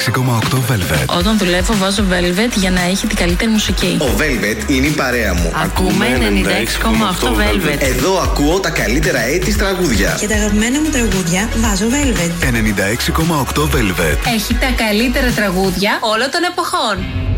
6,8 Velvet. Όταν δουλεύω βάζω Velvet για να έχει την καλύτερη μουσική. Ο Velvet είναι η παρέα μου. Ακούμε 96,8 Velvet. Εδώ ακούω τα καλύτερα AIDS τραγούδια. Και τα αγαπημένα μου τραγούδια βάζω Velvet. 96,8 Velvet. Έχει τα καλύτερα τραγούδια όλων των εποχών.